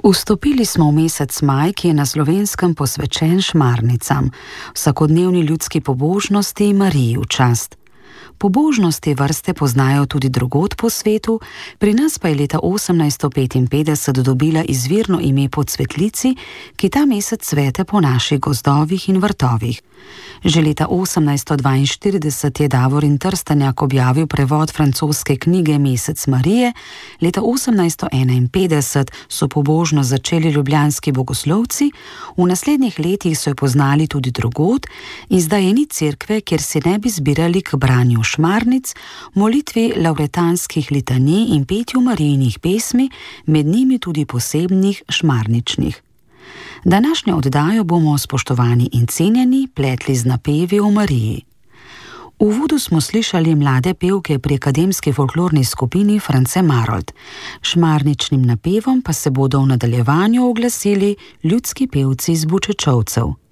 Vstopili smo v mesec maj, ki je na Slovenskem posvečen šmarnicam, vsakodnevni ljudski pobožnosti Mariji v čast. Pobožnosti vrste poznajo tudi drugod po svetu, pri nas pa je leta 1855 dobila izvirno ime po cvetlici, ki ta mesec cvete po naših gozdovih in vrtovih. Že leta 1842 je Davorin Trstenjak objavil prevod francoske knjige Mesec Marije, leta 1851 so pobožno začeli ljubljanski bogoslovci, v naslednjih letih so jo poznali tudi drugod in zdaj je ni cerkve, kjer se ne bi zbirali k branju šmarnic, molitvi lavretanskih litanij in petju Marijinih pesmi, med njimi tudi posebnih šmarničnih. Današnjo oddajo bomo, spoštovani in cenjeni, pletli z napevi o Mariji. V uvodu smo slišali mlade pevke pri akademski folklorni skupini France Marold. Šmarničnim napevom pa se bodo v nadaljevanju oglasili ljudski pevci iz Bučečovcev.